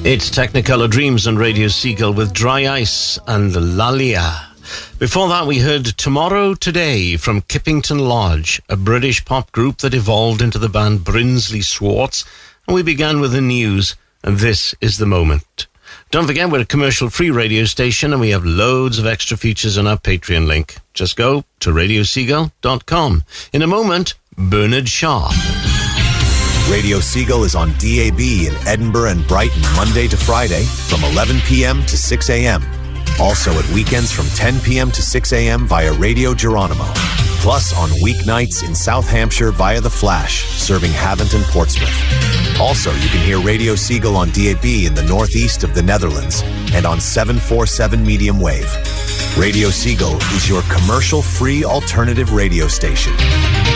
It's Technicolor Dreams on Radio Seagull with Dry Ice and Lalia. Before that, we heard Tomorrow Today from Kippington Lodge, a British pop group that evolved into the band Brinsley Schwartz. And we began with the news, and this is the moment. Don't forget, we're a commercial-free radio station, and we have loads of extra features on our Patreon link. Just go to radioseagull.com. In a moment, Bernard Shaw. Radio Seagull is on DAB in Edinburgh and Brighton Monday to Friday from 11 p.m. to 6 a.m. Also at weekends from 10 p.m. to 6 a.m. via Radio Geronimo. Plus on weeknights in South Hampshire via The Flash, serving Havant and Portsmouth. Also, you can hear Radio Seagull on DAB in the northeast of the Netherlands and on 747 medium wave. Radio Seagull is your commercial-free alternative radio station.